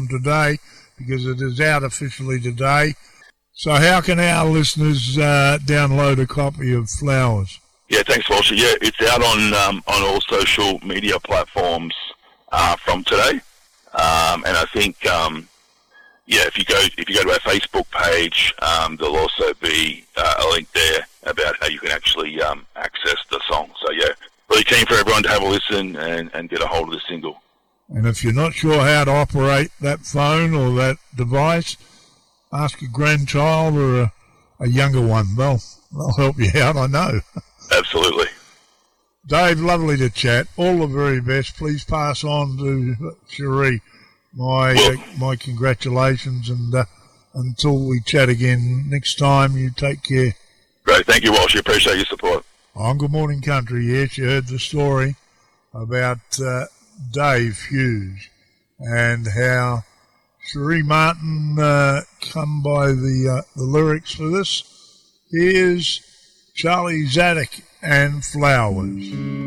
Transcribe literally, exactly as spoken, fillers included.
today because it is out officially today. So how can our listeners uh, download a copy of Flowers? Yeah, thanks, Walshy. Yeah, it's out on um, on all social media platforms uh, from today, um, and I think um, yeah, if you go if you go to our Facebook page, um, there'll also be uh, a link there about how you can actually um, access the song. So yeah, really keen for everyone to have a listen and, and get a hold of the single. And if you're not sure how to operate that phone or that device, ask a grandchild or a, a younger one. They'll, they'll help you out, I know. Absolutely. Dave, lovely to chat. All the very best. Please pass on to Cherie my well, uh, my congratulations, and uh, until we chat again next time, you take care. Great. Thank you, Walsh. Appreciate your support. On Good Morning Country, yes, you heard the story about uh, Dave Hughes and how Cherie Martin uh, come by the, uh, the lyrics for this. Here's Charlie Zanuck and Flowers.